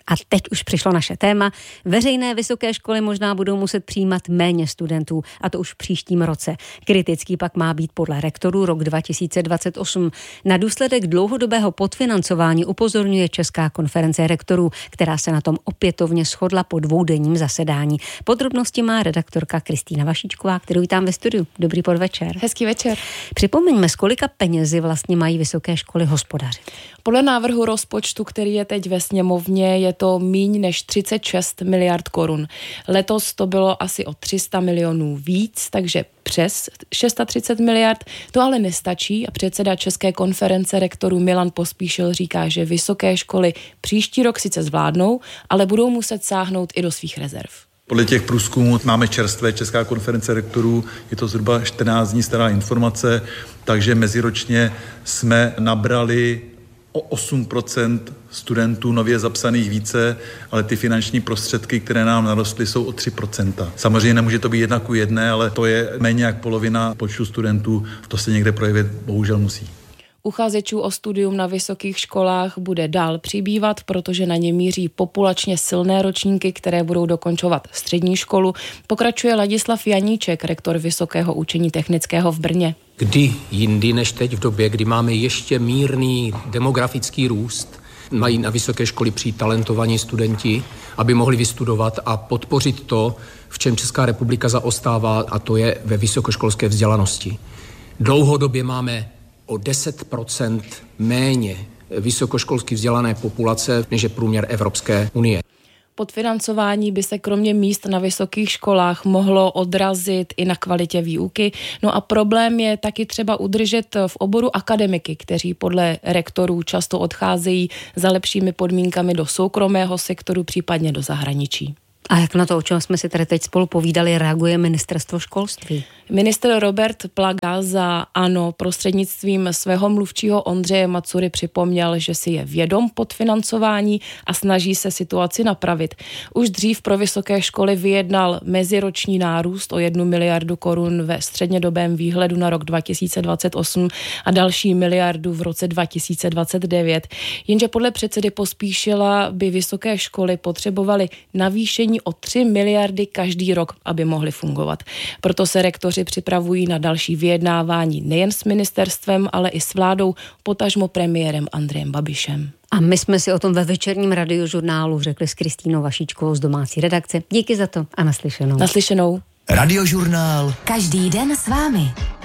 A teď už přišlo naše téma. Veřejné vysoké školy možná budou muset přijímat méně studentů, a to už v příštím roce. Kritický pak má být podle rektorů rok 2028. Na důsledek dlouhodobého podfinancování upozorňuje Česká konference rektorů, která se na tom opětovně shodla po dvoudenním zasedání. Podrobnosti má redaktorka Kristýna Vašíčková, kterou vítám ve studiu. Dobrý podvečer. Hezký večer. Připomeňme, z kolika penězi vlastně mají vysoké školy hospodařit. Podle návrhu rozpočtu, který je teď ve sněmovně, je to míň než 36 miliard korun. Letos to bylo asi o 300 milionů víc, takže přes 630 miliard. To ale nestačí a předseda České konference rektorů Milan Pospíšil říká, že vysoké školy příští rok sice zvládnou, ale budou muset sáhnout i do svých rezerv. Podle těch průzkumů máme čerstvé Česká konference rektorů, je to zhruba 14 dní stará informace, takže meziročně jsme nabrali o 8% studentů nově zapsaných více, ale ty finanční prostředky, které nám narostly, jsou o 3%. Samozřejmě nemůže to být 1:1, ale to je méně jak polovina počtu studentů, to se někde projevit bohužel musí. Uchazečů o studium na vysokých školách bude dál přibývat, protože na ně míří populačně silné ročníky, které budou dokončovat střední školu. Pokračuje Ladislav Janíček, rektor Vysokého učení technického v Brně. Kdy jindy než teď v době, kdy máme ještě mírný demografický růst, mají na vysoké školy přijít talentovaní studenti, aby mohli vystudovat a podpořit to, v čem Česká republika zaostává, a to je ve vysokoškolské vzdělanosti. Dlouhodobě máme o 10% méně vysokoškolsky vzdělané populace, než je průměr Evropské unie. Podfinancování by se kromě míst na vysokých školách mohlo odrazit i na kvalitě výuky. No a problém je taky třeba udržet v oboru akademiky, kteří podle rektorů často odcházejí za lepšími podmínkami do soukromého sektoru, případně do zahraničí. A jak na to, o čem jsme si tady teď spolu povídali, reaguje ministerstvo školství? Ministr Robert Plaga za ANO prostřednictvím svého mluvčího Ondřeje Macury připomněl, že si je vědom podfinancování a snaží se situaci napravit. Už dřív pro vysoké školy vyjednal meziroční nárůst o 1 miliardu korun ve střednědobém výhledu na rok 2028 a další miliardu v roce 2029. Jenže podle předsedy Pospíšila by vysoké školy potřebovaly navýšení o 3 miliardy každý rok, aby mohly fungovat. Proto se rektoři připravují na další vyjednávání nejen s ministerstvem, ale i s vládou, potažmo premiérem Andrejem Babišem. A my jsme si o tom ve večerním radiožurnálu řekli s Kristýnou Vašíčkovou z domácí redakce. Díky za to a naslyšenou. Naslyšenou. Radiožurnál. Každý den s vámi.